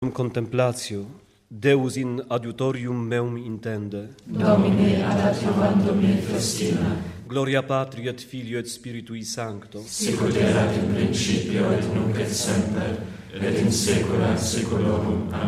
cum contemplatio Deus in adiutorium meum intende. Domine ad adiuvandum me festina. Gloria Patri et Filio et Spiritui Sancto. Sicut erat in principio et nunc et semper et in saecula saeculorum. Amen.